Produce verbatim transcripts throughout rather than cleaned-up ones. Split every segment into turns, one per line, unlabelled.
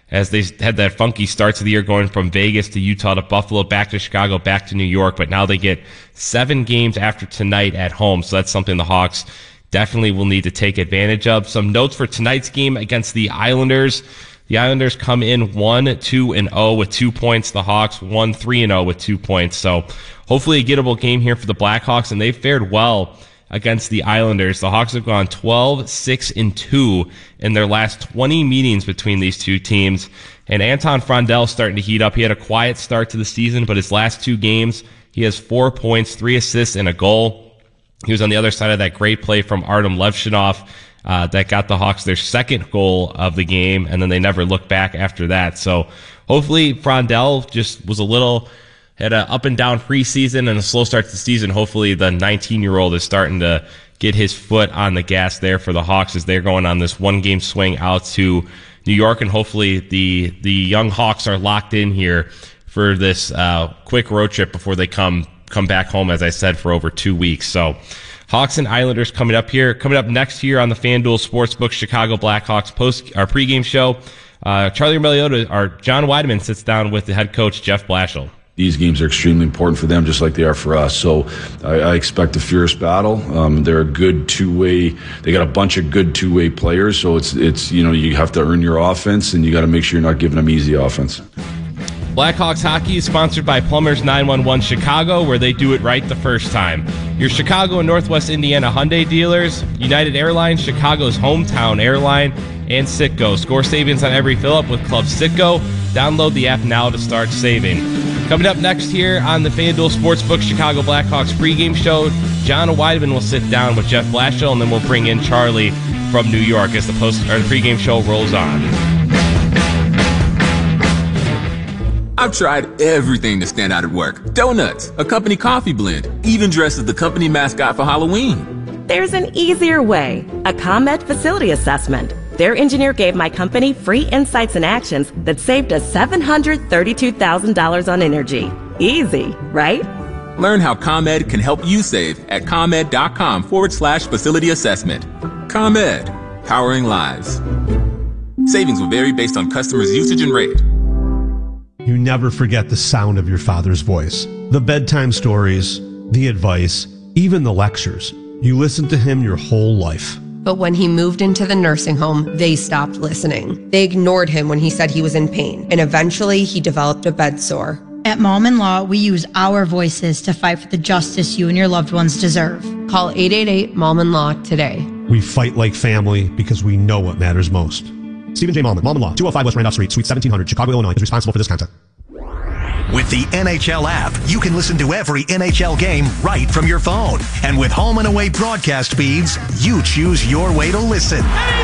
as they had that funky start to the year going from Vegas to Utah to Buffalo, back to Chicago, back to New York. But now they get seven games after tonight at home. So that's something the Hawks definitely will need to take advantage of. Some notes for tonight's game against the Islanders. The Islanders come in one, two, and oh with two points. The Hawks one, three, and oh with two points. So hopefully a gettable game here for the Blackhawks, and they've fared well against the Islanders. The Hawks have gone twelve, six, and two in their last twenty meetings between these two teams. And Anton Frondell starting to heat up. He had a quiet start to the season, but his last two games, he has four points, three assists, and a goal. He was on the other side of that great play from Artem Levshunov uh, that got the Hawks their second goal of the game, and then they never looked back after that. So hopefully Frondell just was a little... had an up and down preseason and a slow start to the season. Hopefully the nineteen-year-old is starting to get his foot on the gas there for the Hawks as they're going on this one-game swing out to New York, and hopefully the the young Hawks are locked in here for this uh, quick road trip before they come come back home, as I said, for over two weeks. So Hawks and Islanders coming up here. Coming up next here on the FanDuel Sportsbook Chicago Blackhawks post our pregame show, uh, Charlie Roumelioto, or John Wiedemann sits down with the head coach, Jeff Blashill.
These games are extremely important for them, just like they are for us. So I, I expect a fierce battle. Um, they're a good two-way. They got a bunch of good two-way players. So it's it's you know you have to earn your offense, and you got to make sure you're not giving them easy offense.
Blackhawks hockey is sponsored by Plumbers nine one one Chicago, where they do it right the first time. Your Chicago and Northwest Indiana Hyundai dealers, United Airlines, Chicago's hometown airline, and Citgo. Score savings on every fill-up with Club Citgo. Download the app now to start saving. Coming up next here on the FanDuel Sportsbook Chicago Blackhawks pregame show, John Wiedemann will sit down with Jeff Blashill, and then we'll bring in Charlie from New York as the post or the pregame show rolls on.
I've tried everything to stand out at work. Donuts, a company coffee blend, even dressed as the company mascot for Halloween.
There's an easier way, a ComEd facility assessment. Their engineer gave my company free insights and actions that saved us seven hundred thirty-two thousand dollars on energy. Easy, right?
Learn how ComEd can help you save at ComEd.com forward slash facility assessment. ComEd, powering lives. Savings will vary based on customers' usage and rate.
You never forget the sound of your father's voice. The bedtime stories, the advice, even the lectures. You listened to him your whole life.
But when he moved into the nursing home, they stopped listening. They ignored him when he said he was in pain, and eventually he developed a bed sore.
At Mom and Law, we use our voices to fight for the justice you and your loved ones deserve.
Call eight eight eight, mom and law today.
We fight like family because we know what matters most. Stephen J. Mallman, Mom and Law, two oh five West Randolph Street, Suite seventeen hundred, Chicago, Illinois, is responsible for this content.
With the N H L app, you can listen to every N H L game right from your phone. And with home and away broadcast feeds, you choose your way to listen.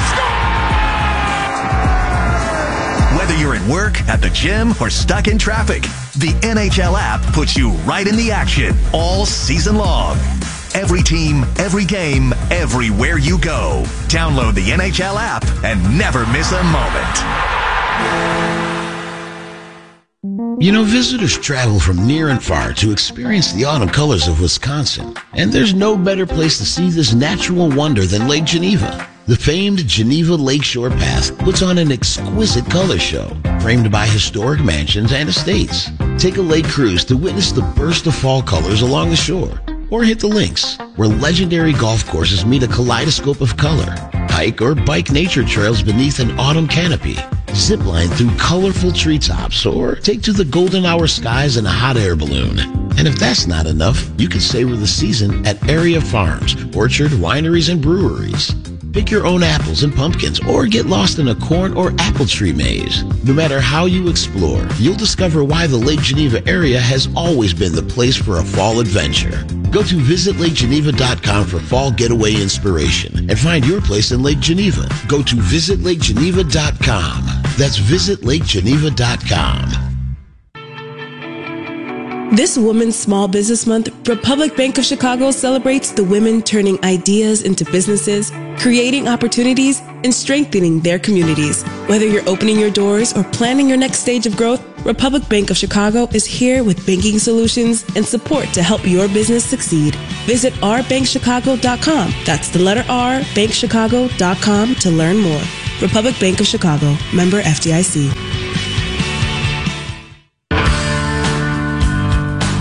Whether you're at work, at the gym, or stuck in traffic, the N H L app puts you right in the action all season long. Every team, every game, everywhere you go. Download the N H L app and never miss a moment.
You know, visitors travel from near and far to experience the autumn colors of Wisconsin. And there's no better place to see this natural wonder than Lake Geneva. The famed Geneva Lakeshore Path puts on an exquisite color show, framed by historic mansions and estates. Take a lake cruise to witness the burst of fall colors along the shore. Or hit the links, where legendary golf courses meet a kaleidoscope of color. Hike or bike nature trails beneath an autumn canopy. Zipline through colorful treetops, or take to the golden hour skies in a hot air balloon. And if that's not enough, you can savor the season at area farms, orchard, wineries, and breweries. Pick your own apples and pumpkins, or get lost in a corn or apple tree maze. No matter how you explore, you'll discover why the Lake Geneva area has always been the place for a fall adventure. Go to visit lake geneva dot com for fall getaway inspiration and find your place in Lake Geneva. Go to visit lake geneva dot com. That's visit lake geneva dot com.
This Women's Small Business Month, Republic Bank of Chicago celebrates the women turning ideas into businesses, creating opportunities, and strengthening their communities. Whether you're opening your doors or planning your next stage of growth, Republic Bank of Chicago is here with banking solutions and support to help your business succeed. Visit r bank chicago dot com. That's the letter R, bank chicago dot com to learn more. Republic Bank of Chicago, member F D I C.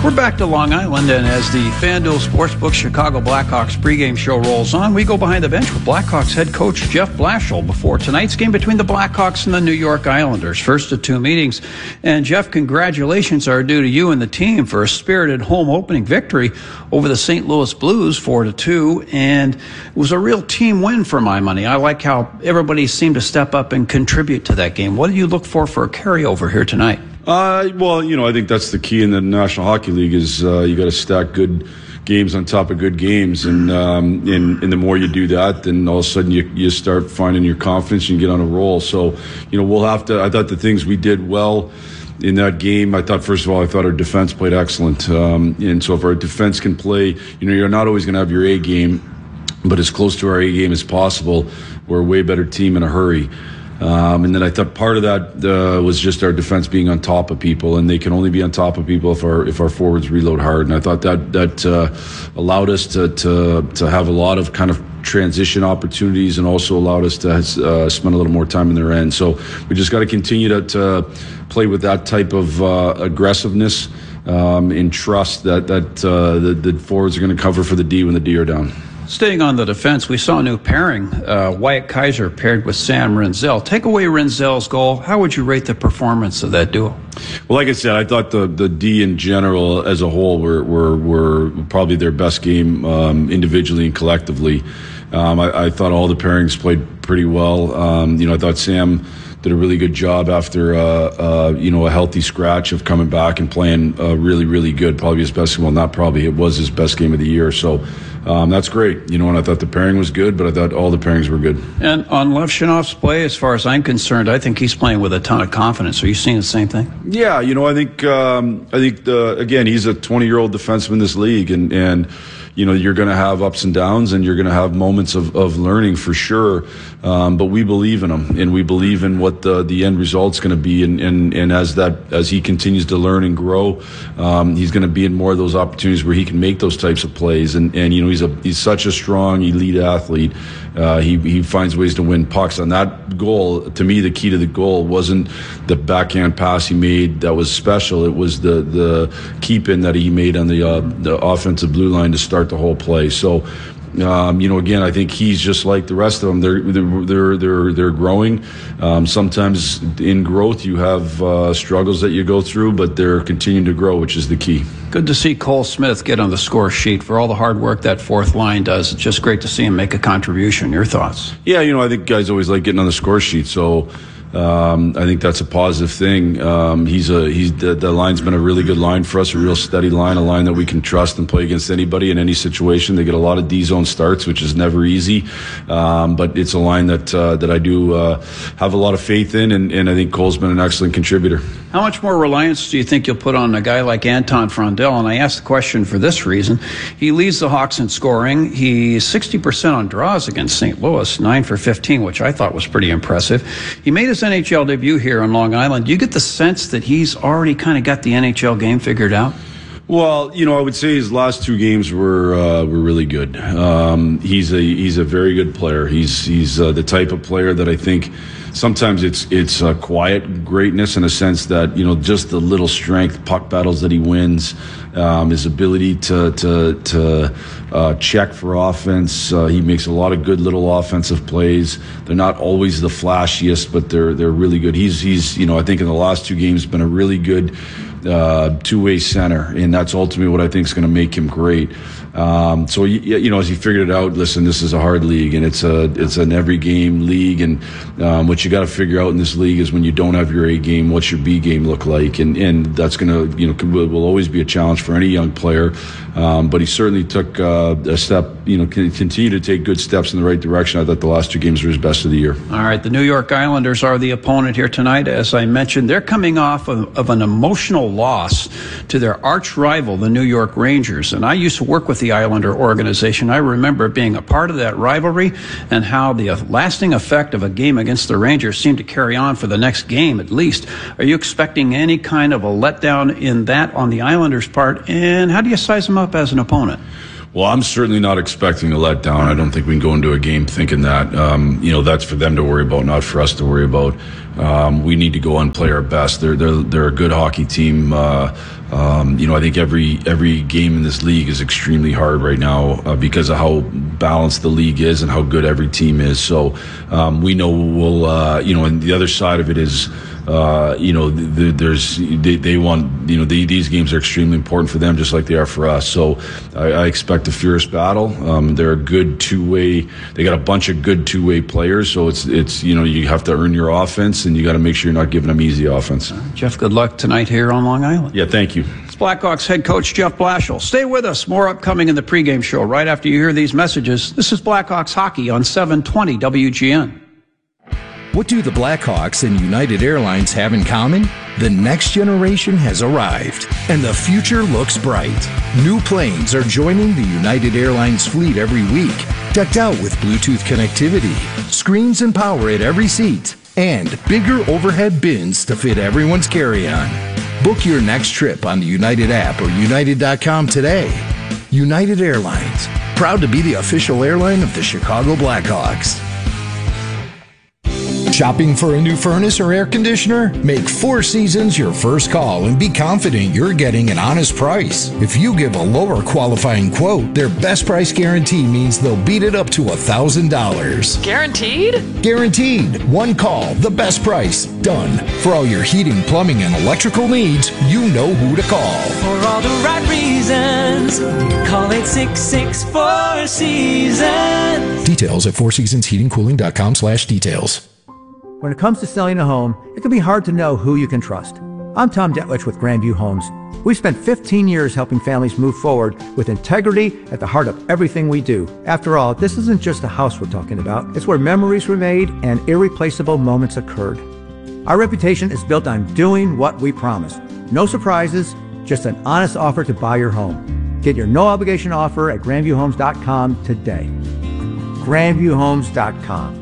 We're back to Long Island, and as the FanDuel Sportsbook Chicago Blackhawks pregame show rolls on, we go behind the bench with Blackhawks head coach Jeff Blashill before tonight's game between the Blackhawks and the New York Islanders. First of two meetings. And Jeff, congratulations are due to you and the team for a spirited home opening victory over the Saint Louis Blues, four to two. And it was a real team win for my money. I like how everybody seemed to step up and contribute to that game. What do you look for for a carryover here tonight?
Uh, well, you know, I think that's the key in the National Hockey League is uh, you got to stack good games on top of good games, and um, and, and the more you do that, then all of a sudden you you start finding your confidence and you get on a roll. So, you know, we'll have to. I thought the things we did well in that game, I thought, first of all, I thought our defense played excellent, um, and so if our defense can play, you know, you're not always going to have your A game, but as close to our A game as possible. We're a way better team in a hurry. Um, and then I thought part of that uh, was just our defense being on top of people, and they can only be on top of people if our if our forwards reload hard. And I thought that that uh, allowed us to, to to have a lot of kind of transition opportunities, and also allowed us to uh, spend a little more time in their end. So we just got to continue to, to play with that type of uh, aggressiveness um, and trust that that uh, the, the forwards are going to cover for the D when the D are down.
Staying on the defense, we saw a new pairing, uh, Wyatt Kaiser paired with Sam Rinzel. Take away Rinzel's goal. How would you rate the performance of that duo?
Well, like I said, I thought the, the D in general as a whole were were, were probably their best game um, individually and collectively. Um, I, I thought all the pairings played pretty well. Um, you know, I thought Sam did a really good job after, uh, uh, you know, a healthy scratch of coming back and playing uh, really, really good. Probably his best, well, not probably, it was his best game of the year. So um, that's great. You know, and I thought the pairing was good, but I thought all the pairings were good.
And on Levshinov's play, as far as I'm concerned, I think he's playing with a ton of confidence. Are you seeing the same thing?
Yeah, you know, I think, um, I think the, again, he's a twenty-year-old defenseman in this league, and, and you know, you're going to have ups and downs, and you're going to have moments of, of learning for sure. Um, but we believe in him, and we believe in what the, the end result's going to be. And, and, and as that, as he continues to learn and grow, um, he's going to be in more of those opportunities where he can make those types of plays. And, and, you know, he's a, he's such a strong elite athlete. Uh, he, he finds ways to win pucks. On that goal, to me, the key to the goal wasn't the backhand pass he made that was special. It was the, the keep in that he made on the, uh, the offensive blue line to start the whole play. So, um, you know, again, I think he's just like the rest of them. They're they're they're they're, they're growing. Um, sometimes in growth you have uh, struggles that you go through, but they're continuing to grow, which is the key.
Good to see Cole Smith get on the score sheet for all the hard work that fourth line does. It's just great to see him make a contribution. Your thoughts?
Yeah, you know, I think guys always like getting on the score sheet, so. Um, I think that's a positive thing. Um, he's a he's the, the line's been a really good line for us, a real steady line, a line that we can trust and play against anybody in any situation. They get a lot of D zone starts, which is never easy, um, but it's a line that uh, that I do uh, have a lot of faith in, and, and I think Cole's been an excellent contributor.
How much more reliance do you think you'll put on a guy like Anton Frondell? And I ask the question for this reason: he leads the Hawks in scoring. He's sixty percent on draws against Saint Louis, nine for fifteen, which I thought was pretty impressive. He made his N H L debut here on Long Island. Do you get the sense that he's already kind of got the N H L game figured out?
Well, you know, I would say his last two games were uh, were really good. Um, he's a he's a very good player. He's he's uh, the type of player that I think sometimes it's it's a quiet greatness in a sense that, you know, just the little strength puck battles that he wins, um, his ability to to to uh, check for offense. Uh, he makes a lot of good little offensive plays. They're not always the flashiest, but they're they're really good. He's he's you know, I think in the last two games been a really good uh, two-way center, and that's ultimately what I think is going to make him great. Um, so you, you know, as he figured it out, listen, this is a hard league, and it's a it's an every game league, and um, what you got to figure out in this league is when you don't have your A game, what's your B game look like, and and that's gonna, you know, will always be a challenge for any young player. Um, but he certainly took uh, a step, you know, can continue to take good steps in the right direction. I thought the last two games were his best of the year.
All right, the New York Islanders are the opponent here tonight. As I mentioned, they're coming off of, of an emotional loss to their arch rival, the New York Rangers. And I used to work with the Islander organization. I remember being a part of that rivalry and how the lasting effect of a game against the Rangers seemed to carry on for the next game at least. Are you expecting any kind of a letdown in that on the Islanders' part? And how do you size them up as an opponent?
Well, I'm certainly not expecting a letdown. I don't think we can go into a game thinking that. Um, you know, that's for them to worry about, not for us to worry about. um, we need to go and play our best. They're they're they're a good hockey team. Uh, um, you know, I think every every game in this league is extremely hard right now uh, because of how balanced the league is and how good every team is. So um, we know we'll uh, you know, and the other side of it is. Uh, you know, the, there's they, they want you know the, these games are extremely important for them, just like they are for us. So I, I expect a fierce battle. Um, they're a good two-way. They got a bunch of good two-way players. So it's it's you know you have to earn your offense, and you got to make sure you're not giving them easy offense.
Uh, Jeff, good luck tonight here on Long Island.
Yeah, thank you.
It's Blackhawks head coach Jeff Blashill. Stay with us. More upcoming in the pregame show right after you hear these messages. This is Blackhawks hockey on seven twenty W G N.
What do the Blackhawks and United Airlines have in common? The next generation has arrived, and the future looks bright. New planes are joining the United Airlines fleet every week, decked out with Bluetooth connectivity, screens and power at every seat, and bigger overhead bins to fit everyone's carry-on. Book your next trip on the United app or united dot com today. United Airlines, proud to be the official airline of the Chicago Blackhawks. Shopping for a new furnace or air conditioner? Make Four Seasons your first call and be confident you're getting an honest price. If you give a lower qualifying quote, their best price guarantee means they'll beat it up to one thousand dollars.
Guaranteed?
Guaranteed. One call, the best price. Done. For all your heating, plumbing, and electrical needs, you know who to call.
For all the right reasons, call eight six six, four seasons.
Details at four seasons heating cooling dot com slash details.
When it comes to selling a home, it can be hard to know who you can trust. I'm Tom Detlich with Grandview Homes. We've spent fifteen years helping families move forward with integrity at the heart of everything we do. After all, this isn't just a house we're talking about. It's where memories were made and irreplaceable moments occurred. Our reputation is built on doing what we promise. No surprises, just an honest offer to buy your home. Get your no-obligation offer at grandview homes dot com today. grandview homes dot com.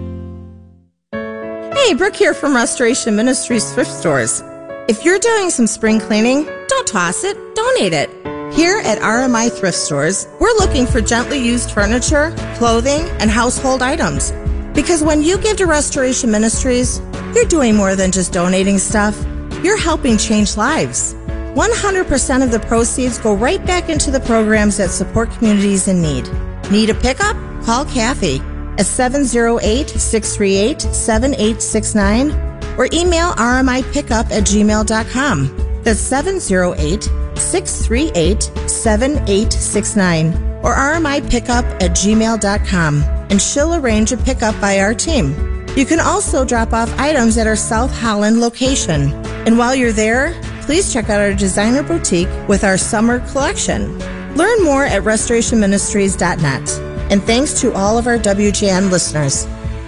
Hey, Brooke here from Restoration Ministries Thrift Stores. If you're doing some spring cleaning, don't toss it, donate it. Here at R M I Thrift Stores, we're looking for gently used furniture, clothing, and household items. Because when you give to Restoration Ministries, you're doing more than just donating stuff. You're helping change lives. one hundred percent of the proceeds go right back into the programs that support communities in need. Need a pickup? Call Kathy at seven oh eight, six three eight, seven eight six nine or email r m i pickup at gmail dot com. That's seven oh eight, six three eight, seven eight six nine or r m i pickup at gmail dot com, and she'll arrange a pickup by our team. You can also drop off items at our South Holland location. And while you're there, please check out our designer boutique with our summer collection. Learn more at restoration ministries dot net. And thanks to all of our W G N listeners.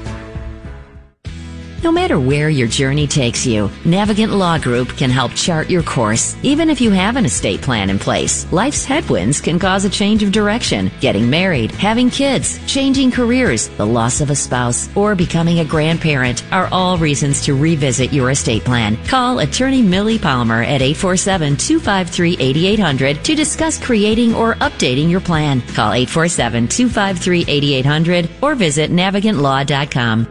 No matter where your journey takes you, Navigant Law Group can help chart your course. Even if you have an estate plan in place, life's headwinds can cause a change of direction. Getting married, having kids, changing careers, the loss of a spouse, or becoming a grandparent are all reasons to revisit your estate plan. Call attorney Millie Palmer at eight four seven, two five three, eight eight hundred to discuss creating or updating your plan. Call eight four seven, two five three, eight eight hundred or visit navigant law dot com.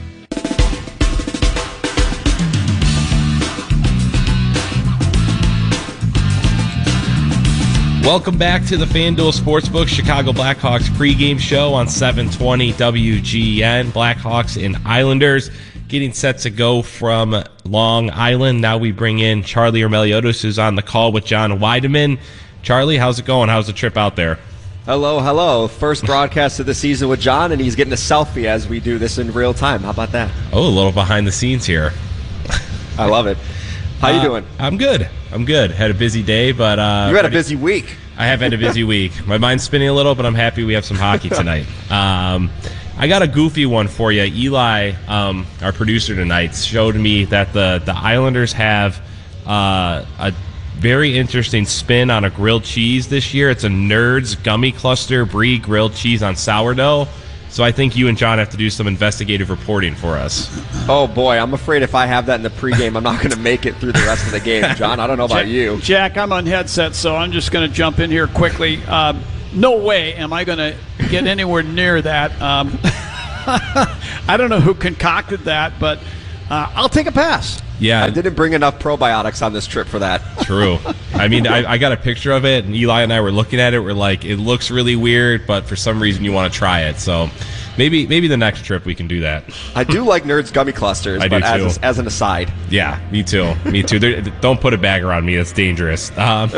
Welcome back to the FanDuel Sportsbook Chicago Blackhawks pregame show on seven twenty W G N. Blackhawks and Islanders getting set to go from Long Island. Now we bring in Charlie Ermeliotis, who's on the call with John Weideman. Charlie, how's it going? How's the trip out there?
Hello, hello. First broadcast of the season with John, and he's getting a selfie as we do this in real time. How about that?
Oh, a little behind the scenes here.
I love it. How you
uh,
doing?
I'm good. I'm good. Had a busy day, but... Uh,
you had a busy week.
I have had a busy week. My mind's spinning a little, but I'm happy we have some hockey tonight. Um, I got a goofy one for you. Eli, um, our producer tonight, showed me that the, the Islanders have uh, a very interesting spin on a grilled cheese this year. It's a Nerds Gummy Cluster Brie grilled cheese on sourdough. So I think you and John have to do some investigative reporting for us.
Oh, boy. I'm afraid if I have that in the pregame, I'm not going to make it through the rest of the game. John, I don't know about
Jack,
you.
Jack, I'm on headset, so I'm just going to jump in here quickly. Um, no way am I going to get anywhere near that. Um, I don't know who concocted that, but
uh, I'll take a pass.
Yeah.
I didn't bring enough probiotics on this trip for that.
True. I mean, I, I got a picture of it, and Eli and I were looking at it. We're like, it looks really weird, but for some reason you want to try it. So maybe maybe the next trip we can do that.
I do like Nerds gummy clusters,
I
but
do
as,
too.
a, as an aside.
Yeah, me too. Me too. There, don't put a bag around me. It's dangerous. Um,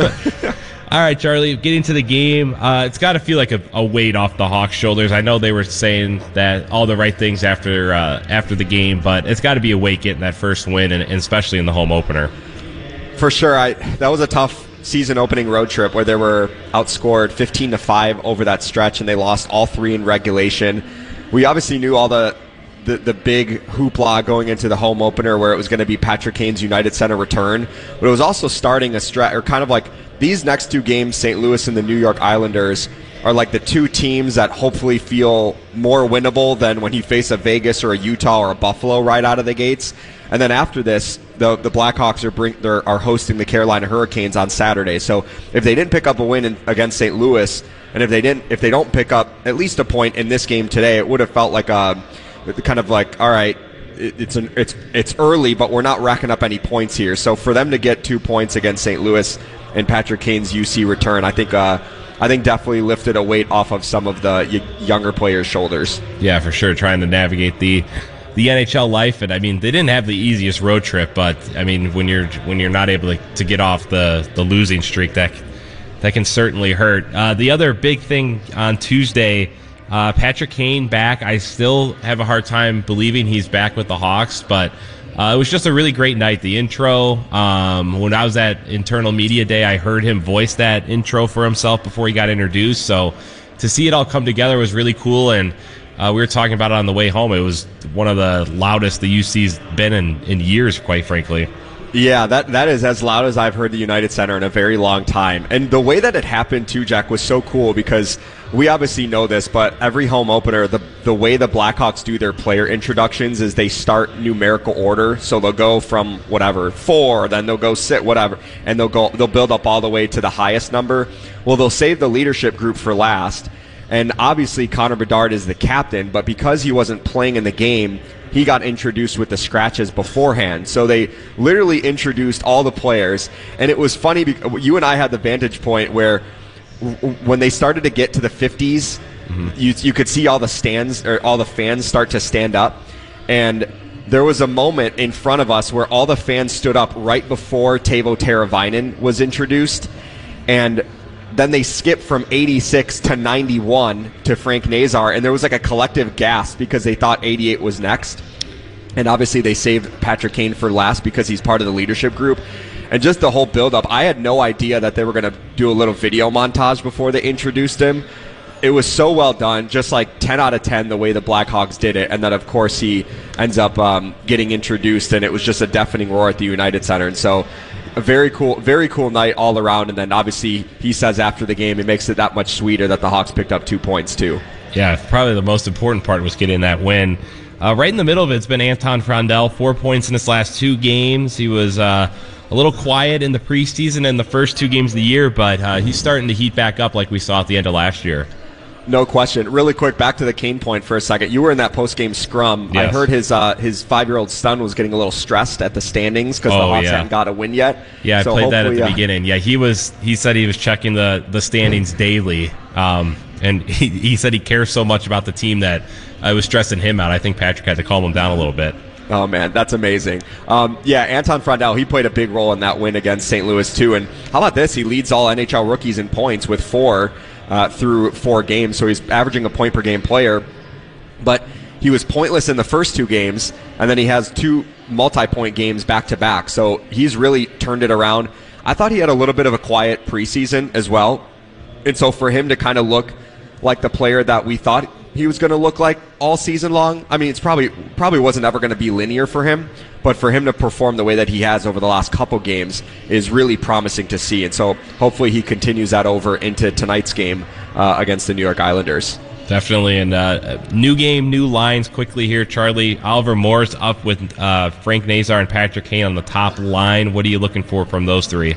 all right, Charlie, getting to the game, uh, it's got to feel like a, a weight off the Hawks' shoulders. I know they were saying that all the right things after uh, after the game, but it's got to be a weight getting that first win, and, and especially in the home opener.
For sure. I that was a tough season opening road trip where they were outscored fifteen to five over that stretch, and they lost all three in regulation. We obviously knew all the The, the big hoopla going into the home opener where it was going to be Patrick Kane's United Center return, but it was also starting a stretch, or kind of like these next two games, Saint Louis and the New York Islanders, are like the two teams that hopefully feel more winnable than when you face a Vegas or a Utah or a Buffalo right out of the gates. And then after this, the the Blackhawks are bring they're, are hosting the Carolina Hurricanes on Saturday. So if they didn't pick up a win in, against Saint Louis, and if they didn't, if they don't pick up at least a point in this game today, it would have felt like a kind of like, all right, it's an, it's it's early, but we're not racking up any points here. So for them to get two points against Saint Louis and Patrick Kane's U C return, I think uh, I think definitely lifted a weight off of some of the y- younger players' shoulders.
Yeah, for sure, trying to navigate the the N H L life, and I mean they didn't have the easiest road trip, but I mean when you're when you're not able to, to get off the, the losing streak, that that can certainly hurt. Uh, the other big thing on Tuesday. Uh, Patrick Kane back. I still have a hard time believing he's back with the Hawks, but uh, it was just a really great night. The intro, um, when I was at Internal Media Day, I heard him voice that intro for himself before he got introduced. So to see it all come together was really cool, and uh, we were talking about it on the way home. It was one of the loudest the U C's been in, in years, quite frankly.
Yeah, that that is as loud as I've heard the United Center in a very long time. And the way that it happened, too, Jack, was so cool because we obviously know this, but every home opener, the the way the Blackhawks do their player introductions is they start numerical order. So they'll go from whatever, four, then they'll go sit, whatever, and they'll go they'll build up all the way to the highest number. Well, they'll save the leadership group for last. And obviously Connor Bedard is the captain, but because he wasn't playing in the game, he got introduced with the scratches beforehand. So they literally introduced all the players. And it was funny because you and I had the vantage point where w- when they started to get to the fifties, mm-hmm. you you could see all the stands or all the fans start to stand up. And there was a moment in front of us where all the fans stood up right before Teuvo Teravainen was introduced. And then they skipped from eighty-six to ninety-one to Frank Nazar, and there was like a collective gasp because they thought eighty-eight was next. And obviously they saved Patrick Kane for last because he's part of the leadership group. And just the whole build-up, I had no idea that they were going to do a little video montage before they introduced him. It was so well done, just like ten out of ten the way the Blackhawks did it. And then, of course, he ends up um, getting introduced, and it was just a deafening roar at the United Center. And so a very cool, very cool night all around. And then obviously he says after the game, it makes it that much sweeter that the Hawks picked up two points too.
Yeah, probably the most important part was getting that win. Uh, right in the middle of it's been Anton Frondell, four points in his last two games. He was uh, a little quiet in the preseason and the first two games of the year, but uh, he's starting to heat back up like we saw at the end of last year.
No question. Really quick, back to the Kane point for a second. You were in that post-game scrum.
Yes.
I heard his uh, his five-year-old son was getting a little stressed at the standings because
oh,
the Hawks
yeah.
hadn't got a win yet.
Yeah,
so
I played that at the
uh,
beginning. Yeah, he was. He said he was checking the, the standings daily, um, and he, he said he cares so much about the team that I was stressing him out. I think Patrick had to calm him down a little bit.
Oh, man, that's amazing. Um, yeah, Anton Frondell, he played a big role in that win against Saint Louis, too. And how about this? He leads all N H L rookies in points with four uh, through four games. So he's averaging a point per game player. But he was pointless in the first two games, and then he has two multi-point games back-to-back. So he's really turned it around. I thought he had a little bit of a quiet preseason as well. And so for him to kind of look like the player that we thought he was going to look like all season long. I mean, it's probably probably wasn't ever going to be linear for him, but for him to perform the way that he has over the last couple games is really promising to see. And so hopefully he continues that over into tonight's game uh, against the New York Islanders.
Definitely. And uh, new game, new lines quickly here, Charlie. Oliver Moore's up with uh, Frank Nazar and Patrick Kane on the top line. What are you looking for from those three?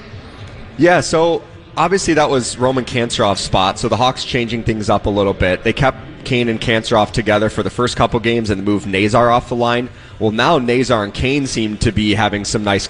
Yeah, so obviously that was Roman Kansarov's spot, so the Hawks changing things up a little bit. They kept Kane and Kancerov together for the first couple games and moved Nazar off the line. Well, now Nazar and Kane seem to be having some nice